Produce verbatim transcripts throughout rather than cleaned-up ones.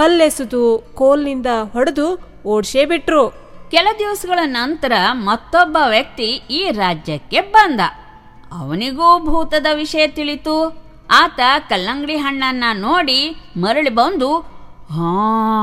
ಕಲ್ಲೆಸೆದು ಕೋಲ್ನಿಂದ ಹೊಡೆದು ಓಡ್ಸೇ ಬಿಟ್ರು. ಕೆಲ ದಿವಸಗಳ ನಂತರ ಮತ್ತೊಬ್ಬ ವ್ಯಕ್ತಿ ಈ ರಾಜ್ಯಕ್ಕೆ ಬಂದ. ಅವನಿಗೂ ಭೂತದ ವಿಷಯ ತಿಳಿತು. ಆತ ಕಲ್ಲಂಗಡಿ ಹಣ್ಣನ್ನ ನೋಡಿ ಮರಳಿ ಬಂದು, ಹಾ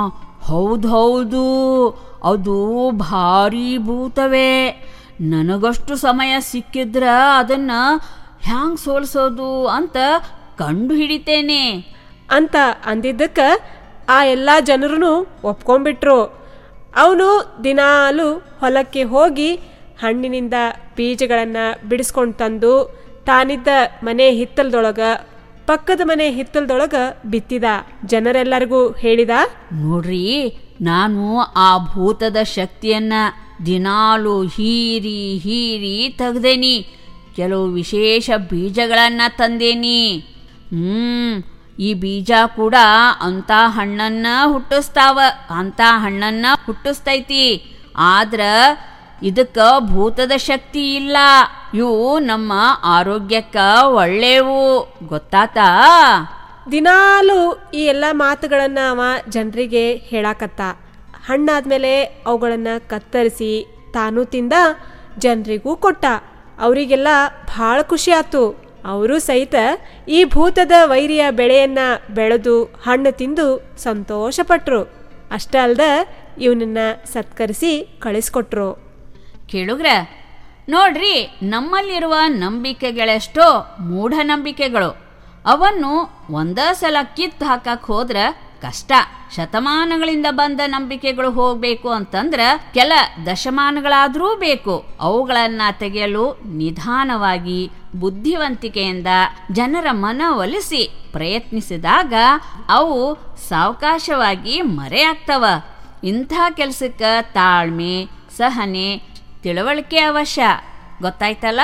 ಹೌದೌದು, ಅದು ಭಾರಿ ಭೂತವೇ. ನನಗಷ್ಟು ಸಮಯ ಸಿಕ್ಕಿದ್ರ ಅದನ್ನ ಹ್ಯಾಂಗ್ ಸೋಲ್ಸೋದು ಅಂತ ಕಂಡು ಹಿಡಿತೇನೆ ಅಂತ ಅಂದಿದ್ದಕ್ಕ ಆ ಎಲ್ಲ ಜನರೂ ಒಪ್ಕೊಂಡ್ಬಿಟ್ರು. ಅವನು ದಿನಾಲು ಹೊಲಕ್ಕೆ ಹೋಗಿ ಹಣ್ಣಿನಿಂದ ಬೀಜಗಳನ್ನು ಬಿಡಿಸ್ಕೊಂಡು ತಂದು ತಾನಿದ್ದ ಮನೆ ಹಿತ್ತಲದೊಳಗ ಪಕ್ಕದ ಮನೆ ಹಿತ್ತಲದೊಳಗ ಬಿತ್ತಿದ. ಜನರೆಲ್ಲರಿಗೂ ಹೇಳಿದ, ನೋಡ್ರಿ, ನಾನು ಆ ಭೂತದ ಶಕ್ತಿಯನ್ನ ದಿನಾಲು ಹೀರಿ ಹೀರಿ ತೆಗ್ದೇನಿ. ಕೆಲವು ವಿಶೇಷ ಬೀಜಗಳನ್ನ ತಂದೇನಿ. ಹ್ಮ್ ಈ ಬೀಜ ಕೂಡ ಅಂತ ಹಣ್ಣನ್ನ ಹುಟ್ಟಿಸ್ತಾವ ಅಂತ ಹಣ್ಣನ್ನ ಹುಟ್ಟಿಸ್ತೈತಿ. ಆದ್ರ ಇದಕ್ಕ ಭೂತದ ಶಕ್ತಿ ಇಲ್ಲ. ಇವು ನಮ್ಮ ಆರೋಗ್ಯಕ್ಕ ಒಳ್ಳೆವು, ಗೊತ್ತಾತಾ? ದಿನಾಲು ಈ ಎಲ್ಲ ಮಾತುಗಳನ್ನ ಅವ ಜನರಿಗೆ ಹೇಳಾಕತ್ತ. ಹಣ್ಣಾದ್ಮೇಲೆ ಅವುಗಳನ್ನ ಕತ್ತರಿಸಿ ತಾನು ತಿಂದ, ಜನರಿಗೂ ಕೊಟ್ಟ. ಅವರಿಗೆಲ್ಲ ಭಾಳ ಖುಷಿ ಆತು. ಅವರು ಸಹಿತ ಈ ಭೂತದ ವೈರಿಯ ಬೆಳೆಯನ್ನ ಬೆಳೆದು ಹಣ್ಣು ತಿಂದು ಸಂತೋಷಪಟ್ರು. ಅಷ್ಟ ಅಲ್ದ ಇವನನ್ನ ಸತ್ಕರಿಸಿ ಕಳಿಸ್ಕೊಟ್ರು. ಕೇಳುಗ್ರ, ನೋಡ್ರಿ, ನಮ್ಮಲ್ಲಿರುವ ನಂಬಿಕೆಗಳೆಷ್ಟೋ ಮೂಢನಂಬಿಕೆಗಳು. ಅವನ್ನು ಒಂದೇ ಸಲ ಕಿತ್ತು ಹಾಕಕ್ ಹೋದ್ರ ಕಷ್ಟ. ಶತಮಾನಗಳಿಂದ ಬಂದ ನಂಬಿಕೆಗಳು ಹೋಗ್ಬೇಕು ಅಂತಂದ್ರ ಕೆಲ ದಶಮಾನಗಳಾದರೂ ಬೇಕು. ಅವುಗಳನ್ನ ತೆಗೆಯಲು ನಿಧಾನವಾಗಿ ಬುದ್ಧಿವಂತಿಕೆಯಿಂದ ಜನರ ಮನವೊಲಿಸಿ ಪ್ರಯತ್ನಿಸಿದಾಗ ಅವು ಸಾವಕಾಶವಾಗಿ ಮರೆಯಾಗ್ತವ. ಇಂಥ ಕೆಲಸಕ್ಕೆ ತಾಳ್ಮೆ, ಸಹನೆ, ತಿಳುವಳಿಕೆ ಅವಶ್ಯ. ಗೊತ್ತಾಯ್ತಲ್ಲ?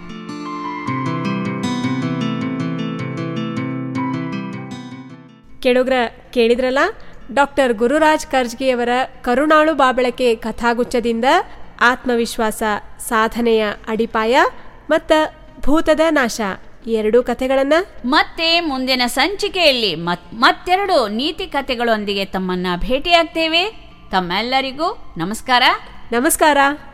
ಕೇಳುಗ್ರ, ಕೇಳಿದ್ರಲ್ಲ, ಡಾಕ್ಟರ್ ಗುರುರಾಜ್ ಕರ್ಜ್ಗಿಯವರ ಕರುಣಾಳು ಬಾಬಳಕೆ ಕಥಾಗುಚ್ಛದಿಂದ ಆತ್ಮವಿಶ್ವಾಸ, ಸಾಧನೆಯ ಅಡಿಪಾಯ ಮತ್ತು ಭೂತದ ನಾಶ ಎರಡೂ ಕಥೆಗಳನ್ನ ಮತ್ತೆ ಮುಂದಿನ ಸಂಚಿಕೆಯಲ್ಲಿ ಮತ್ತೆರಡು ನೀತಿ ಕಥೆಗಳೊಂದಿಗೆ ತಮ್ಮನ್ನ ಭೇಟಿಯಾಗ್ತೇವೆ. ತಮ್ಮೆಲ್ಲರಿಗೂ ನಮಸ್ಕಾರ. ನಮಸ್ಕಾರ.